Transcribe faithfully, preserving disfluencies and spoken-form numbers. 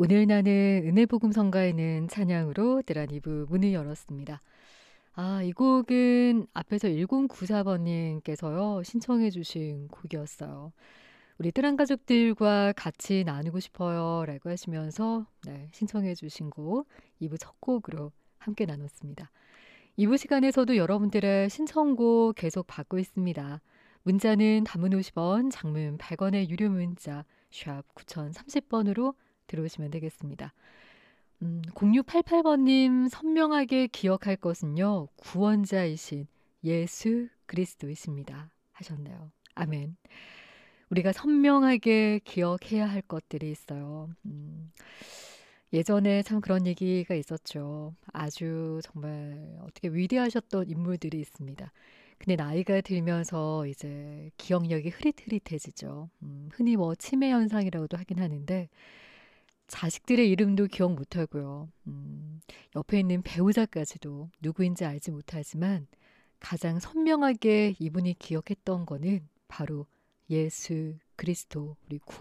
오늘 나는 은혜복음 성가에는 찬양으로 뜨란 이 부 문을 열었습니다. 아, 이 곡은 앞에서 일공구사 번님께서요 신청해 주신 곡이었어요. 우리 뜨란 가족들과 같이 나누고 싶어요 라고 하시면서 네, 신청해 주신 곡 이 부 첫 곡으로 함께 나눴습니다. 이 부 시간에서도 여러분들의 신청곡 계속 받고 있습니다. 문자는 단문 오십 원, 장문 백 원의 유료 문자 샵 구공삼공 번으로 들어오시면 되겠습니다. 음, 공육팔팔 번님 선명하게 기억할 것은요. 구원자이신 예수 그리스도이십니다. 하셨네요. 아멘. 우리가 선명하게 기억해야 할 것들이 있어요. 음, 예전에 참 그런 얘기가 있었죠. 아주 정말 어떻게 위대하셨던 인물들이 있습니다. 근데 나이가 들면서 이제 기억력이 흐릿흐릿해지죠. 음, 흔히 뭐 치매 현상이라고도 하긴 하는데 자식들의 이름도 기억 못하고요. 음, 옆에 있는 배우자까지도 누구인지 알지 못하지만 가장 선명하게 이분이 기억했던 거는 바로 예수 그리스도 우리